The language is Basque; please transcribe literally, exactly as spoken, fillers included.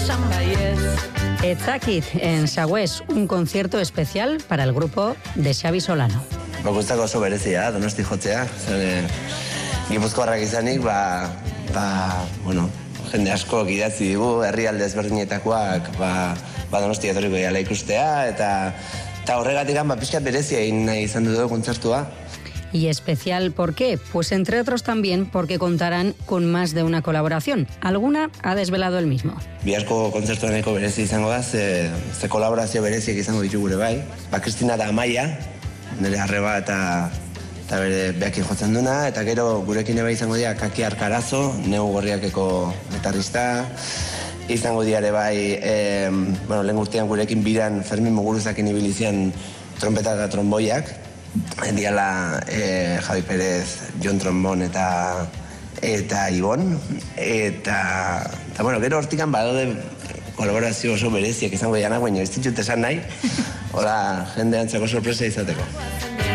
Etzakit en Sagües, un concierto especial para el grupo de Xabi Solano. Gustako oso berezia, Donosti jotzea. Gipuzkoarrak izanik, ba, ba, bueno, jende asko idatzi digu, herrialde ezberdinetakoak, ba, ba Donosti etorriko diala ikustea, eta, eta horregatik ba, pixkat berezia egin nahi izan dut kontzertua. ¿Y especial por qué? Pues entre otros también porque contarán con más de una colaboración. Alguna ha desvelado el mismo. Biharko kontzertua nahiko berezi izango da, ze, ze kolaborazio bereziak izango ditu gure bai. Ba, Kristina da Amaia, nire arreba eta, eta bere behakin jotzen duna, eta gero gurekin eba izango dira Kaki Arkarazo, Neu Gorriakeko gitarrista, izango diare bai, e, bueno, lehen urtean gurekin biran Fermin Muguruzakin ibilizian trompeta eta tromboiak, diala e, Javi Pérez, Jon Trombon eta eta Ibon, eta, eta bueno, gero hortikan badaude kolaborazio oso bereziak izango dianak, baina ez ditut esan nahi, hola, jende antzako sorpresa izateko.